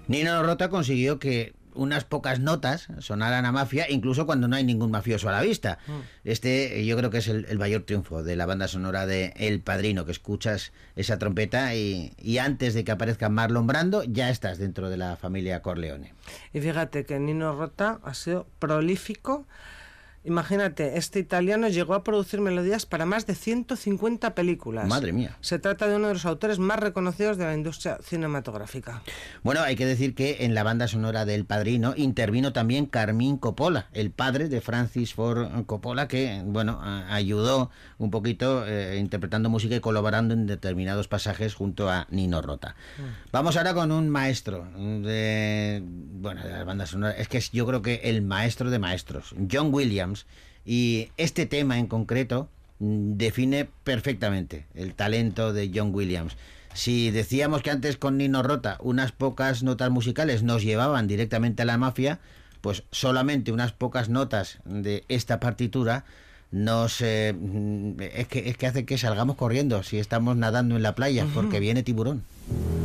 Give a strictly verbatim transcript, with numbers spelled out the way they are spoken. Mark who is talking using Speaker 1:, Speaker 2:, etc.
Speaker 1: Nino Rota consiguió que unas pocas notas sonaran a Mafia, incluso cuando no hay ningún mafioso a la vista. Mm. Este yo creo que es el, el mayor triunfo de la banda sonora de El Padrino, que escuchas esa trompeta y, y antes de que aparezca Marlon Brando ya estás dentro de la familia Corleone.
Speaker 2: Y fíjate que Nino Rota ha sido prolífico. Imagínate, este italiano llegó a producir melodías para más de ciento cincuenta películas.
Speaker 1: Madre mía.
Speaker 2: Se trata de uno de los autores más reconocidos de la industria cinematográfica.
Speaker 1: Bueno, hay que decir que en la banda sonora de El Padrino intervino también Carmine Coppola, el padre de Francis Ford Coppola, que, bueno, ayudó un poquito eh, interpretando música y colaborando en determinados pasajes junto a Nino Rota. Mm. Vamos ahora con un maestro de, bueno, de las bandas sonoras. Es que es, yo creo que el maestro de maestros, John Williams. Y este tema en concreto define perfectamente el talento de John Williams. Si decíamos que antes con Nino Rota unas pocas notas musicales nos llevaban directamente a la mafia, pues solamente unas pocas notas de esta partitura nos eh, es que es que hace que salgamos corriendo si estamos nadando en la playa, porque viene tiburón.